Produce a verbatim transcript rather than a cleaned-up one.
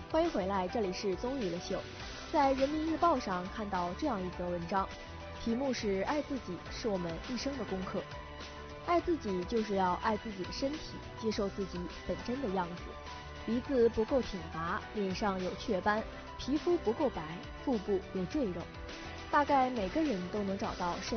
欢迎回来，这里是综艺的秀。在人民日报上看到这样一则文章，题目是“爱自己是我们一生的功课”。爱自己就是要爱自己的身体，接受自己本真的样子。鼻子不够挺拔，脸上有雀斑，皮肤不够白，腹部有赘肉。大概每个人都能找到身